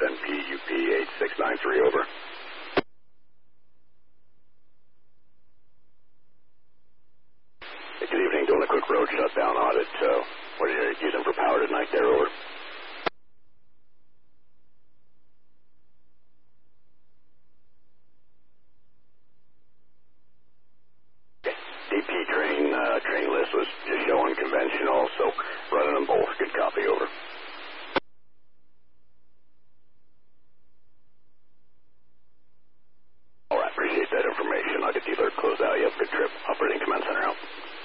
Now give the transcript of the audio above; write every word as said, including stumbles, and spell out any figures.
N P U P eight six nine three, over. Hey, good evening, doing a quick road shutdown audit. Uh, what are you using for power tonight there, over? D P train, uh, train list was just